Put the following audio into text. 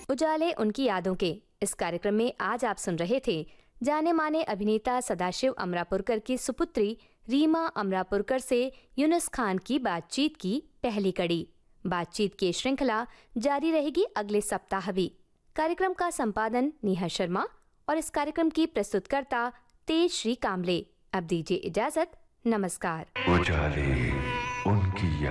उजाले उनकी यादों के इस कार्यक्रम में आज आप सुन रहे थे जाने माने अभिनेता सदाशिव अमरापुरकर की सुपुत्री रीमा अमरापुरकर से यूनुस खान की बातचीत की पहली कड़ी। बातचीत की श्रृंखला जारी रहेगी अगले सप्ताह भी। कार्यक्रम का संपादन नेहा शर्मा और इस कार्यक्रम की प्रस्तुतकर्ता तेज श्री कामले। अब दीजिए इजाजत, नमस्कार। उजाले उनकी